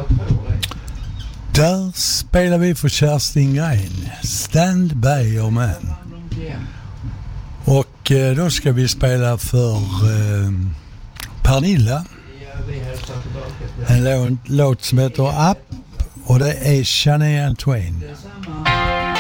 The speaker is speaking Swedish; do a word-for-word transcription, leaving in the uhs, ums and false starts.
Där spelar vi för Kerstin Grein, Stand by your man. Och eh, då ska vi spela för eh, Pernilla. En låt, låt som heter Up, och det är Shania Twain.